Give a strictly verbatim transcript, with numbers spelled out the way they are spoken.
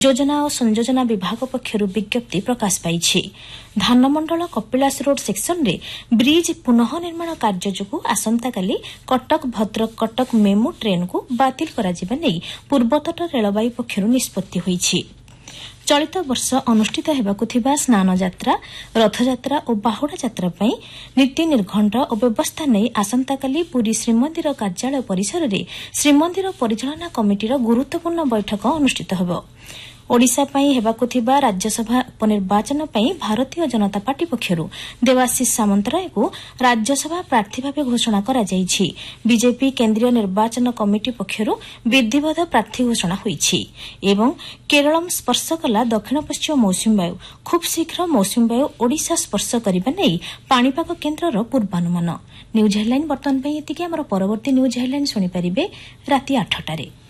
योजना और संयोजना विभाग पक्षर विज्ञप्ति प्रकाश पाई। धानमंडल कपिलास रोड सेक्शन रे ब्रिज पुनः निर्माण कार्य जो आसंताकाली कटक भद्रक कटक मेमू ट्रेन को बातिल करा जिबा नै पूर्वतट रेलवाई पक्षर निष्पत्ति होईछि। चलित वर्ष अनुष्ठित हेबाकु थिबा स्नान यात्रा रथयात्रा और बाहुड़ा यात्रा पई नीति निर्घंट और व्यवस्था नै आसंताकाली पुरी श्रीमंदिर कार्यालय परिसर रे श्रीमंदिर परिचालना कमिटीर गुरुत्वपूर्ण बैठक अनुष्ठित हेबो। ओडिशा पई हेबाकु थिबा राज्यसभा उपनिर्वाचन पई भारतीय जनता पार्टी पक्षरु देवाशीष सामंतराय को राज्यसभा प्रार्थी भावे घोषणा करा जायछि। बीजेपी केंद्रीय निर्वाचन कमिटी पक्षरु विधिवत प्रार्थी घोषणा होईछि एवं केरलम स्पर्श कला दक्षिण पश्चिम मौसुमी वायु खूब शीघ्र मौसुमी वायु ओडिशा स्पर्श करिबा नै पाणीपाग केन्द्रर पूर्वानुमान। न्यूज हेडलाइन बर्तमान पई एतिके। हमर परवर्ती न्यूज हेडलाइन सुनि परिबे राति आठ टारे।